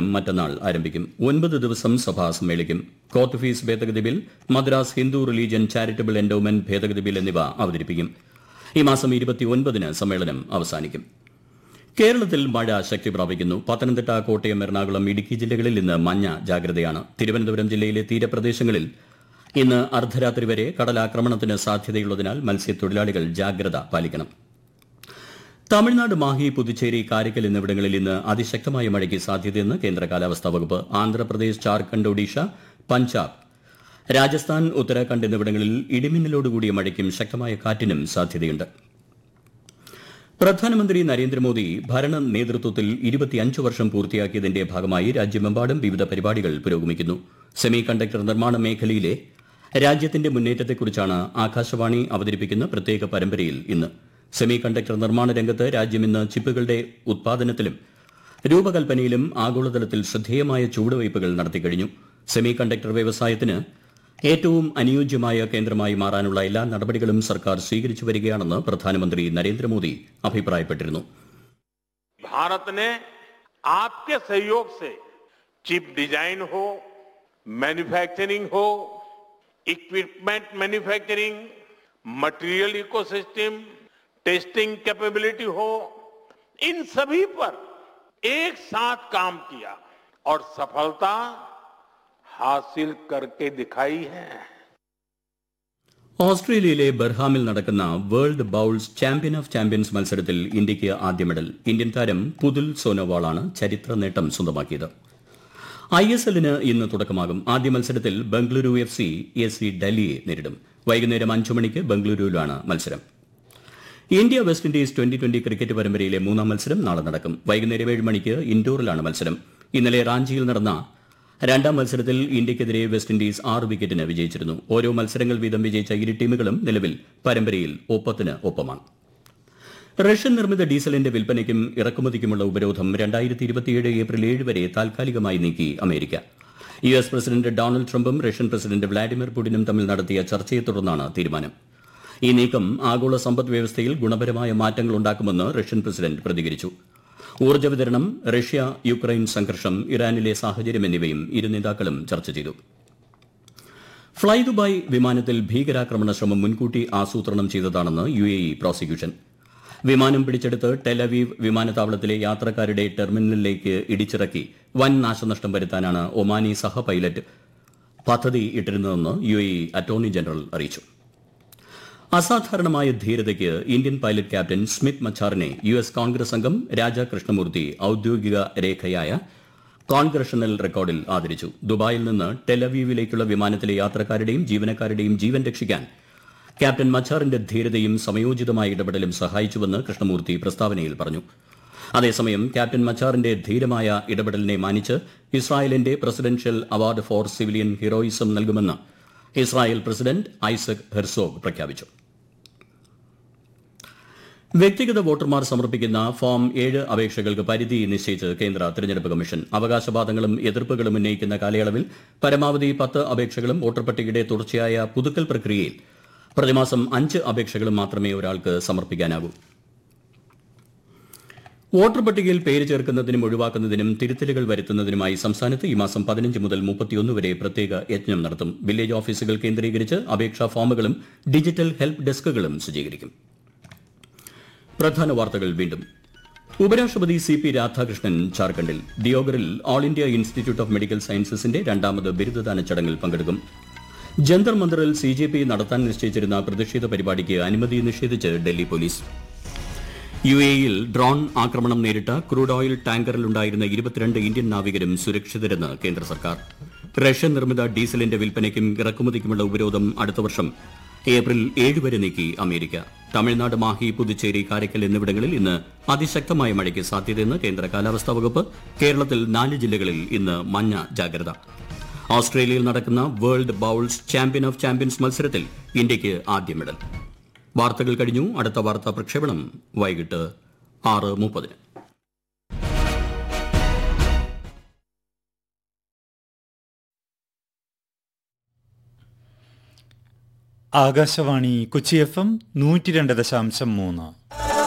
സമ്മേളനം മറ്റന്നാൾ ആരംഭിക്കും. 9 ദിവസം സഭ സമ്മേളിക്കും. കോർട്ട് ഫീസ് ഭേദഗതി bill, Madras Hindu religion charitable endowment ഭേദഗതി ബിൽ എന്നിവ അവതരിപ്പിക്കും. ഈ മാസം 29-ന് സമ്മേളനം അവസാനിക്കും. കേരളത്തിൽ മഴ ശക്തി പ്രാപിക്കുന്നു. പത്തനംതിട്ട, കോട്ടയം, എറണാകുളം, ഇടുക്കി ജില്ലകളിൽ ഇന്ന് മഞ്ഞ ജാഗ്രതയാണ്. തിരുവനന്തപുരം ജില്ലയിലെ തീരപ്രദേശങ്ങളിൽ ഇന്ന് അർദ്ധരാത്രി വരെ കടലാക്രമണത്തിന് സാധ്യതയുള്ളതിനാൽ മത്സ്യത്തൊഴിലാളികൾ ജാഗ്രത പാലിക്കണം. തമിഴ്നാട്, മാഹി, പുതുച്ചേരി, കാരയ്ക്കൽ എന്നിവിടങ്ങളിൽ ഇന്ന് അതിശക്തമായ മഴയ്ക്ക് സാധ്യതയെന്ന് കേന്ദ്ര കാലാവസ്ഥാ വകുപ്പ്. ആന്ധ്രാപ്രദേശ്, ജാർഖണ്ഡ്, ഒഡീഷ, പഞ്ചാബ്, രാജസ്ഥാൻ, ഉത്തരാഖണ്ഡ് എന്നിവിടങ്ങളിൽ ഇടിമിന്നലോടുകൂടിയ മഴയ്ക്കും ശക്തമായ കാറ്റിനും സാധ്യതയുണ്ട്. പ്രധാനമന്ത്രി നരേന്ദ്രമോദി ഭരണ നേതൃത്വത്തിൽ 25 വർഷം പൂർത്തിയാക്കിയതിന്റെ ഭാഗമായി രാജ്യമെമ്പാടും വിവിധ പരിപാടികൾ പുരോഗമിക്കുന്നു. സെമി കണ്ടക്ടർ നിർമ്മാണ മേഖലയിലെ രാജ്യത്തിന്റെ മുന്നേറ്റത്തെക്കുറിച്ചാണ് ആകാശവാണി അവതരിപ്പിക്കുന്ന പ്രത്യേക പരമ്പരയിൽ ഇന്ന്. സെമി കണ്ടക്ടർ നിർമ്മാണ രംഗത്ത് രാജ്യം ഇന്ന് ചിപ്പുകളുടെ ഉത്പാദനത്തിലും രൂപകൽപ്പനയിലും ആഗോളതലത്തിൽ ശ്രദ്ധേയമായ ചുവടുവയ്പുകൾ നടത്തിക്കഴിഞ്ഞു. സെമി കണ്ടക്ടർ വ്യവസായത്തിന് ഏറ്റവും അനുയോജ്യമായ കേന്ദ്രമായി മാറാനുള്ള എല്ലാ നടപടികളും സർക്കാർ സ്വീകരിച്ചു വരികയാണെന്ന് പ്രധാനമന്ത്രി നരേന്ദ്രമോദി അഭിപ്രായപ്പെട്ടിരുന്നു. भारत ने आपके सहयोग से चिप डिजाइन हो, मैन्युफैक्चरिंग हो, equipment manufacturing, material ecosystem, testing capability हो, इन सभी पर एक साथ काम किया और सफलता हासिल करके दिखाई है. ഓസ്ട്രേലിയയിലെ ബർഹാമിൽ നടക്കുന്ന world bowls champion of champions മത്സരത്തിൽ ഇന്ത്യയ്ക്ക് ആദ്യ മെഡൽ. ഇന്ത്യൻ താരം പുതുൽ സോനോവാളാണ് ചരിത്ര നേട്ടം സ്വന്തമാക്കിയത്. ISL-ന് ഇന്ന് തുടക്കമാകും. ആദ്യ മത്സരത്തിൽ ബംഗളൂരു FC ഡൽഹിയെ നേരിടും. വൈകുന്നേരം 5 മണിക്ക് ബംഗളൂരുവിലാണ് മത്സരം. ഇന്ത്യ വെസ്റ്റ് ഇൻഡീസ് 2020 ക്രിക്കറ്റ് പരമ്പരയിലെ 3-ാം മത്സരം നാളെ നടക്കും. വൈകുന്നേരം 7 മണിക്ക് ഇൻഡോറിലാണ് മത്സരം. ഇന്നലെ റാഞ്ചിയിൽ നടന്ന 2-ാം മത്സരത്തിൽ ഇന്ത്യയ്ക്കെതിരെ വെസ്റ്റ് ഇൻഡീസ് 6 വിക്കറ്റിന് വിജയിച്ചിരുന്നു. ഓരോ മത്സരങ്ങൾ വീതം വിജയിച്ച ഇരു ടീമുകളും നിലവിൽ പരമ്പരയിൽ ഒപ്പത്തിന് ഒപ്പമാണ്. റഷ്യൻ നിർമ്മിത ഡീസലിന്റെ വിൽപ്പനയ്ക്കും ഇറക്കുമതിക്കുമുള്ള ഉപരോധം 2027 ഏപ്രിൽ 7 വരെ താൽക്കാലികമായി നീക്കി അമേരിക്ക. US പ്രസിഡന്റ് ഡൊണാൾഡ് ട്രംപും റഷ്യൻ പ്രസിഡന്റ് വ്ളാഡിമിർ പുടിനും തമ്മിൽ നടത്തിയ ചർച്ചയെ തുടർന്നാണ് തീരുമാനം. ഈ നീക്കം ആഗോള സമ്പദ് വ്യവസ്ഥയിൽ ഗുണപരമായ മാറ്റങ്ങൾ ഉണ്ടാക്കുമെന്ന് റഷ്യൻ പ്രസിഡന്റ് പ്രതികരിച്ചു. ഊർജ്ജ വിതരണം, റഷ്യ യുക്രൈൻ സംഘർഷം, ഇറാനിലെ സാഹചര്യം എന്നിവയും ഇരു നേതാക്കളും ചർച്ച ചെയ്തു. ഫ്ളൈ ദുബായ് വിമാനത്തിൽ ഭീകരാക്രമണ ശ്രമം മുൻകൂട്ടി ആസൂത്രണം ചെയ്തതാണെന്ന് UAE പ്രോസിക്യൂഷൻ. വിമാനം പിടിച്ചെടുത്ത് ടെലവീവ് വിമാനത്താവളത്തിലെ യാത്രക്കാരുടെ ടെർമിനലിലേക്ക് ഇടിച്ചിറക്കി വൻ നാശനഷ്ടം വരുത്താനാണ് ഒമാനി സഹ പൈലറ്റ് പദ്ധതി ഇട്ടിരുന്നതെന്ന് UAE അറ്റോർണി ജനറൽ അറിയിച്ചു. അസാധാരണമായ ധീരതയ്ക്ക് Indian pilot captain Smith മച്ചാറിനെ US Congress അംഗം രാജാ കൃഷ്ണമൂർത്തി ഔദ്യോഗിക രേഖയായ കോൺഗ്രഷണൽ റെക്കോർഡിൽ ആദരിച്ചു. ദുബായിൽ നിന്ന് ടെലവീവിലേക്കുള്ള വിമാനത്തിലെ യാത്രക്കാരുടെയും ജീവനക്കാരുടെയും ജീവൻ രക്ഷിക്കാൻ ക്യാപ്റ്റൻ മച്ചാറിന്റെ ധീരതയും സമയോചിതമായ ഇടപെടലും സഹായിച്ചുവെന്ന് കൃഷ്ണമൂർത്തി പ്രസ്താവനയിൽ പറഞ്ഞു. അതേസമയം ക്യാപ്റ്റൻ മച്ചാറിന്റെ ധീരമായ ഇടപെടലിനെ മാനിച്ച് ഇസ്രായേലിന്റെ presidential award for civilian heroism നൽകുമെന്ന് ഇസ്രായേൽ പ്രസിഡന്റ് ഐസക് ഹെർസോഗ് പ്രഖ്യാപിച്ചു. വ്യക്തിഗത വോട്ടർമാർ സമർപ്പിക്കുന്ന ഫോം 7 അപേക്ഷകൾക്ക് പരിധി നിശ്ചയിച്ച് കേന്ദ്ര തെരഞ്ഞെടുപ്പ് കമ്മീഷൻ. അവകാശവാദങ്ങളും എതിർപ്പുകളും ഉന്നയിക്കുന്ന കാലയളവിൽ പരമാവധി 10 അപേക്ഷകളും വോട്ടർ പട്ടികയുടെ തുടർച്ചയായ പുതുക്കൽ പ്രക്രിയയിൽ പ്രതിമാസം 5 അപേക്ഷകളും മാത്രമേ ഒരാൾക്ക് സമർപ്പിക്കാനാകൂ. വോട്ടർ പട്ടികയിൽ പേര് ചേർക്കുന്നതിനും ഒഴിവാക്കുന്നതിനും തിരുത്തലുകൾ വരുത്തുന്നതിനുമായി സംസ്ഥാനത്ത് ഈ മാസം 15 മുതൽ 31 വരെ പ്രത്യേക യജ്ഞം നടത്തും. വില്ലേജ് ഓഫീസുകൾ കേന്ദ്രീകരിച്ച് അപേക്ഷാ ഫോമുകളും ഡിജിറ്റൽ ഹെൽപ്പ് ഡെസ്കുകളും സജ്ജീകരിക്കും. പ്രധാന വാർത്തകൾ വീണ്ടും. ഉപരാഷ്ട്രപതി CP രാധാകൃഷ്ണൻ ജാർഖണ്ഡിൽ ദിയോഗറിൽ all India institute of medical സയൻസസിന്റെ 2ാമത് ബിരുദദാന ചടങ്ങിൽ പങ്കെടുക്കും. ജന്തർ മന്ദറിൽ CJP നടത്താൻ നിശ്ചയിച്ചിരുന്ന പ്രതിഷേധ പരിപാടിക്ക് അനുമതി നിഷേധിച്ച് ഡൽഹി പോലീസ്. UAE-യിൽ ഡ്രോൺ ആക്രമണം നേരിട്ട ക്രൂഡ് ഓയിൽ ടാങ്കറിലുണ്ടായിരുന്ന 22 ഇന്ത്യൻ നാവികരും സുരക്ഷിതരെന്ന് കേന്ദ്ര സർക്കാർ. റഷ്യൻ നിർമ്മിത ഡീസലിന്റെ വിൽപ്പനയ്ക്കും ഇറക്കുമതിക്കുമുള്ള ഉപരോധം അടുത്ത വർഷം ഏപ്രിൽ 7 വരെ നീക്കി അമേരിക്ക. തമിഴ്നാട്, മാഹി, പുതുച്ചേരി, കാരയ്ക്കൽ എന്നിവിടങ്ങളിൽ ഇന്ന് അതിശക്തമായ മഴയ്ക്ക് സാധ്യതയെന്ന് കേന്ദ്ര കാലാവസ്ഥാ വകുപ്പ്. കേരളത്തിൽ 4 ജില്ലകളിൽ ഇന്ന് മഞ്ഞ ജാഗ്രത. ഓസ്ട്രേലിയയിൽ നടക്കുന്ന world bowls champion of champions മത്സരത്തിൽ ഇന്ത്യയ്ക്ക് ആദ്യ മെഡൽ. വാർത്തകൾ കഴിഞ്ഞു. അടുത്ത വാർത്താ പ്രക്ഷേപണം വൈകിട്ട് 6:30. ആകാശവാണി കൊച്ചി FM 102.3.